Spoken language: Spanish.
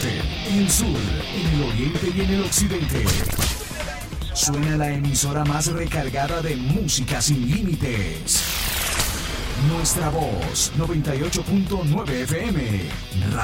norte, en el sur, en el oriente y en el occidente. Suena la emisora más recargada de música sin límites. Nuestra voz, 98.9 FM.